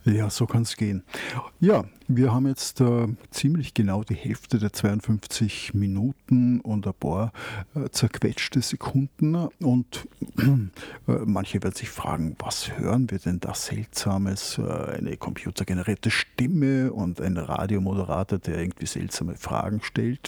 Ja, so kann es gehen. Ja, wir haben jetzt ziemlich genau die Hälfte der 52 Minuten und ein paar zerquetschte Sekunden. Und manche werden sich fragen, was hören wir denn da Seltsames? Eine computergenerierte Stimme und ein Radiomoderator, der irgendwie seltsame Fragen stellt.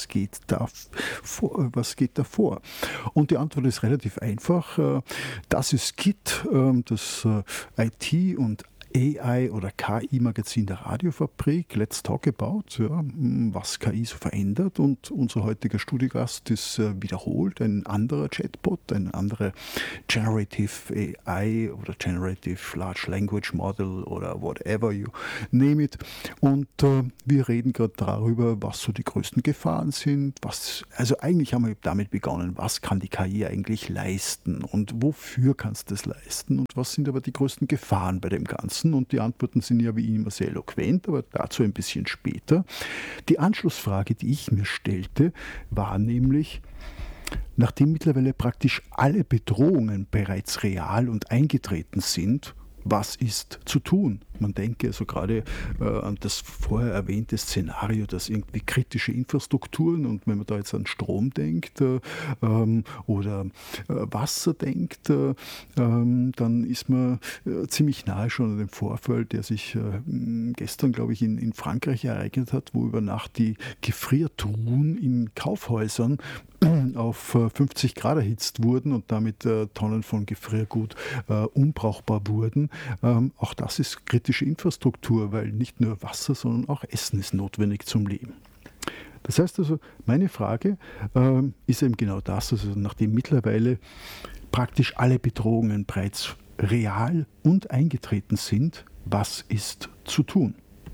Was geht da vor? Und die Antwort ist relativ einfach. Das ist KIT, das IT- und AI oder KI-Magazin der Radiofabrik, Let's Talk About, ja, was KI so verändert. Und unser heutiger Studiogast ist wiederholt ein anderer Chatbot, ein anderer Generative AI oder Generative Large Language Model oder whatever you name it. Und wir reden gerade darüber, was so die größten Gefahren sind. Also eigentlich haben wir damit begonnen, was kann die KI eigentlich leisten und wofür kannst du das leisten und was sind aber die größten Gefahren bei dem Ganzen? Und die Antworten sind ja wie immer sehr eloquent, aber dazu ein bisschen später. Die Anschlussfrage, die ich mir stellte, war nämlich, nachdem mittlerweile praktisch alle Bedrohungen bereits real und eingetreten sind, was ist zu tun? Man denke also gerade an das vorher erwähnte Szenario, dass irgendwie kritische Infrastrukturen, und wenn man da jetzt an Strom denkt oder Wasser denkt, dann ist man ziemlich nahe schon an dem Vorfall, der sich gestern, glaube ich, in Frankreich ereignet hat, wo über Nacht die Gefriertruhen in Kaufhäusern auf 50 Grad erhitzt wurden und damit Tonnen von Gefriergut unbrauchbar wurden. Auch das ist kritische Infrastruktur, weil nicht nur Wasser, sondern auch Essen ist notwendig zum Leben. Das heißt also, meine Frage ist eben genau das, also nachdem mittlerweile praktisch alle Bedrohungen bereits real und eingetreten sind, was ist zu tun?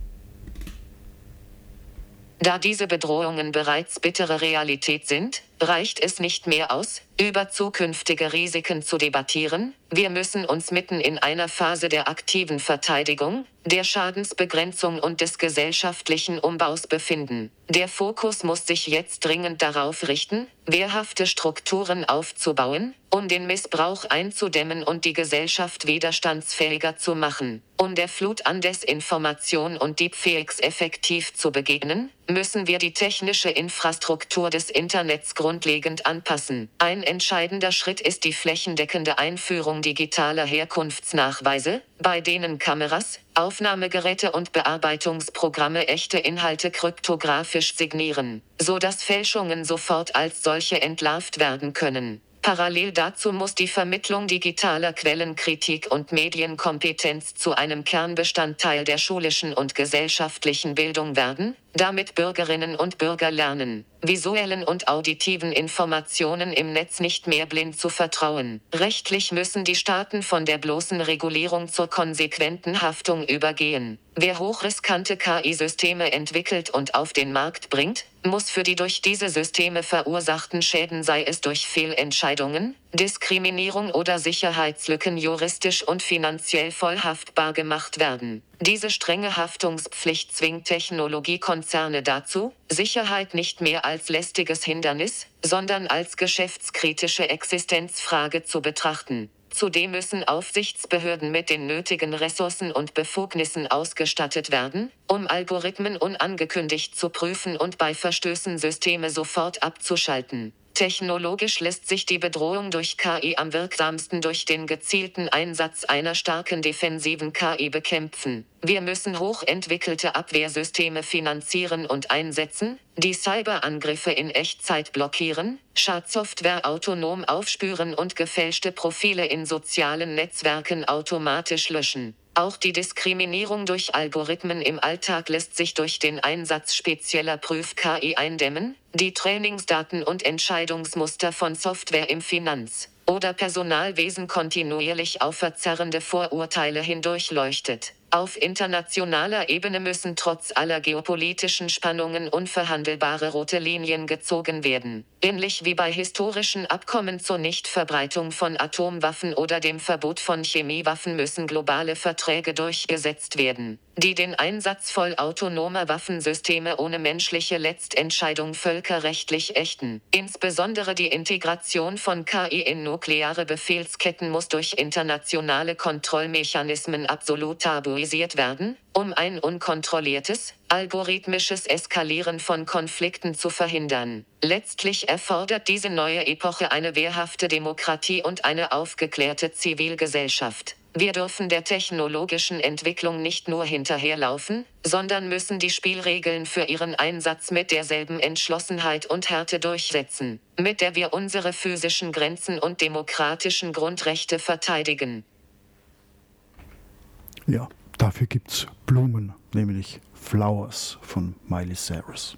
Da diese Bedrohungen bereits bittere Realität sind, reicht es nicht mehr aus, über zukünftige Risiken zu debattieren. Wir müssen uns mitten in einer Phase der aktiven Verteidigung, der Schadensbegrenzung und des gesellschaftlichen Umbaus befinden. Der Fokus muss sich jetzt dringend darauf richten, wehrhafte Strukturen aufzubauen, um den Missbrauch einzudämmen und die Gesellschaft widerstandsfähiger zu machen. Um der Flut an Desinformation und Deepfakes effektiv zu begegnen, müssen wir die technische Infrastruktur des Internets grundlegend anpassen. Ein entscheidender Schritt ist die flächendeckende Einführung digitaler Herkunftsnachweise, bei denen Kameras, Aufnahmegeräte und Bearbeitungsprogramme echte Inhalte kryptografisch signieren, sodass Fälschungen sofort als solche entlarvt werden können. Parallel dazu muss die Vermittlung digitaler Quellenkritik und Medienkompetenz zu einem Kernbestandteil der schulischen und gesellschaftlichen Bildung werden, damit Bürgerinnen und Bürger lernen, visuellen und auditiven Informationen im Netz nicht mehr blind zu vertrauen. Rechtlich müssen die Staaten von der bloßen Regulierung zur konsequenten Haftung übergehen. Wer hochriskante KI-Systeme entwickelt und auf den Markt bringt, muss für die durch diese Systeme verursachten Schäden, sei es durch Fehlentscheidungen, Diskriminierung oder Sicherheitslücken, juristisch und finanziell voll haftbar gemacht werden. Diese strenge Haftungspflicht zwingt Technologiekonzerne dazu, Sicherheit nicht mehr als lästiges Hindernis, sondern als geschäftskritische Existenzfrage zu betrachten. Zudem müssen Aufsichtsbehörden mit den nötigen Ressourcen und Befugnissen ausgestattet werden, um Algorithmen unangekündigt zu prüfen und bei Verstößen Systeme sofort abzuschalten. Technologisch lässt sich die Bedrohung durch KI am wirksamsten durch den gezielten Einsatz einer starken defensiven KI bekämpfen. Wir müssen hochentwickelte Abwehrsysteme finanzieren und einsetzen, die Cyberangriffe in Echtzeit blockieren, Schadsoftware autonom aufspüren und gefälschte Profile in sozialen Netzwerken automatisch löschen. Auch die Diskriminierung durch Algorithmen im Alltag lässt sich durch den Einsatz spezieller Prüf-KI eindämmen, die Trainingsdaten und Entscheidungsmuster von Software im Finanz- oder Personalwesen kontinuierlich auf verzerrende Vorurteile hindurchleuchtet. Auf internationaler Ebene müssen trotz aller geopolitischen Spannungen unverhandelbare rote Linien gezogen werden. Ähnlich wie bei historischen Abkommen zur Nichtverbreitung von Atomwaffen oder dem Verbot von Chemiewaffen müssen globale Verträge durchgesetzt werden. die den Einsatz vollautonomer Waffensysteme ohne menschliche Letztentscheidung völkerrechtlich ächten. Insbesondere die Integration von KI in nukleare Befehlsketten muss durch internationale Kontrollmechanismen absolut tabuisiert werden, um ein unkontrolliertes, algorithmisches Eskalieren von Konflikten zu verhindern. Letztlich erfordert diese neue Epoche eine wehrhafte Demokratie und eine aufgeklärte Zivilgesellschaft. Wir dürfen der technologischen Entwicklung nicht nur hinterherlaufen, sondern müssen die Spielregeln für ihren Einsatz mit derselben Entschlossenheit und Härte durchsetzen, mit der wir unsere physischen Grenzen und demokratischen Grundrechte verteidigen. Ja, dafür gibt's Blumen, nämlich Flowers von Miley Cyrus.